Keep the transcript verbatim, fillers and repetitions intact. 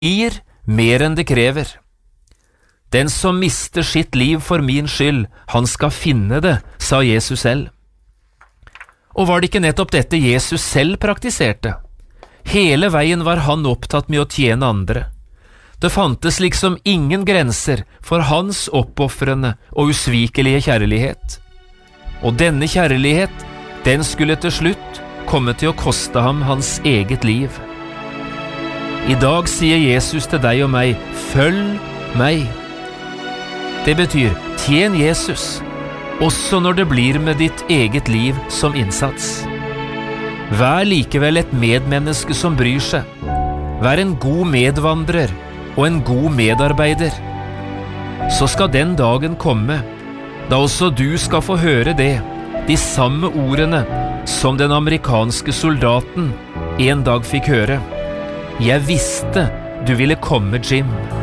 gir mer enn det krever. Den som mister sitt liv for min skyld, han skal finne det, sa Jesus selv. Og var det ikke nettopp dette Jesus selv praktiserte? Hele veien var han opptatt med å tjene andre. Det fantes liksom ingen grenser for hans oppofrende og usvikelige kjærlighet. Og denne kjærlighet, den skulle til slutt komme til å koste ham hans eget liv. I dag sier Jesus til deg og meg, følg meg. Det betyr, tjen Jesus, også når det blir med ditt eget liv som innsats. Vær likevel et medmenneske som bryr seg. Vær en god medvandrer og en god medarbeider. Så skal den dagen komme, da også du skal få høre det, de samme ordene som den amerikanske soldaten en dag fikk høre. Jeg visste du ville komme, Jim.